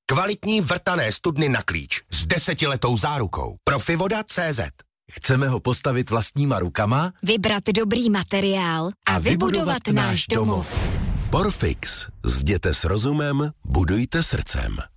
Kvalitní vrtané studny na klíč s 10letou zárukou. Profivoda.cz. Chceme ho postavit vlastníma rukama, vybrat dobrý materiál a vybudovat náš domov. Porfix. Zděte s rozumem, budujte srdcem.